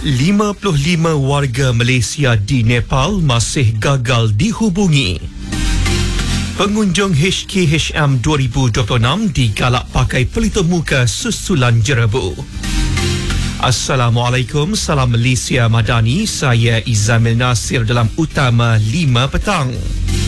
55 warga Malaysia di Nepal masih gagal dihubungi. Pengunjung HKHM 2026 digalak pakai pelita muka susulan jerebu. Assalamualaikum, salam Malaysia Madani. Saya Izamil Nasir dalam Utama 5 petang.